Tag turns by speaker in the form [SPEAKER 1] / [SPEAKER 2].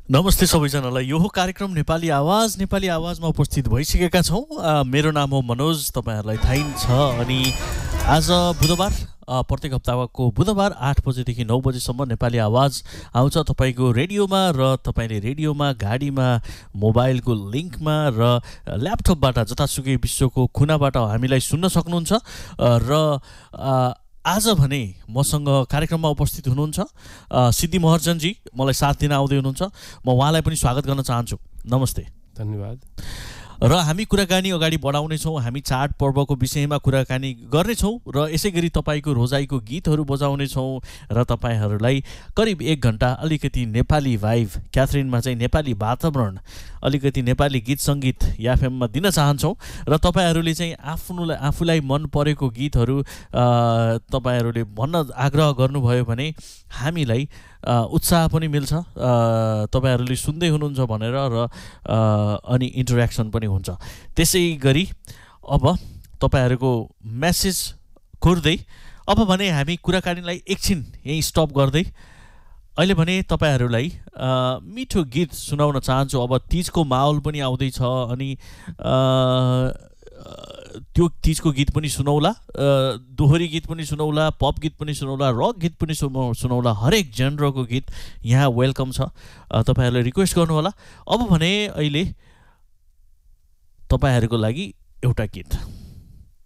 [SPEAKER 1] नमस्ते सबैजनालाई। यो हो कार्यक्रम नेपाली आवाजमा उपस्थित भइसकेका छौँ। मेरो नाम हो मनोज, तपाईँहरूलाई थाहै छ। अनि आज बुधबार, प्रत्येक हप्ताको बुधबार 8 बजेदेखि 9 बजेसम्म नेपाली आवाज आउँछ तपाईँको रेडियोमा, र तपाईँले रेडियोमा, गाडीमा, मोबाइलको लिङ्कमा र ल्यापटपबाट जतासुकै विश्वको कुनाबाट हामीलाई सुन्न सक्नुहुन्छ। र आज भने मसँग कार्यक्रममा उपस्थित हुनुहुन्छ सिद्धि महर्जनजी, मलाई साथ दिन आउँदै हुनुहुन्छ। म उहाँलाई पनि स्वागत गर्न चाहन्छु। नमस्ते।
[SPEAKER 2] धन्यवाद।
[SPEAKER 1] र हामी कुराकानी अगाडि बढाउनेछौँ। हामी चाड पर्वको विषयमा कुराकानी गर्नेछौँ र यसै गरी तपाईँको रोजाइको गीतहरू बजाउनेछौँ र तपाईँहरूलाई करिब 1 घन्टा अलिकति नेपाली भाइब, क्याथरिनमा चाहिँ नेपाली वातावरण, अलिकति नेपाली गीत सङ्गीत याफएममा दिन चाहन्छौँ। र तपाईँहरूले चाहिँ आफूलाई मन परेको गीतहरू तपाईँहरूले भन्न आग्रह गर्नुभयो भने हामीलाई उत्साह पनि मिल्छ, तपाईँहरूले सुन्दै हुनुहुन्छ भनेर, र अनि इन्टरेक्सन पनि हुन्छ। त्यसै गरी अब तपाईँहरूको मेसेज कोर्दै अब भने हामी कुराकानीलाई एकछिन यहीँ स्टप गर्दै अहिले भने तपाईँहरूलाई मिठो गीत सुनाउन चाहन्छु। अब तीजको माहौल पनि आउँदैछ, अनि त्यो तीजको गीत पनि सुनौला, दोहोरी गीत पनि सुनौला, पप गीत पनि सुनौला, रक गीत पनि सुनौला। हरेक जेनरको गीत यहाँ वेलकम छ। तपाईँहरूले रिक्वेस्ट गर्नुहोला। अब भने अहिले तपाईँहरूको लागि एउटा गीत।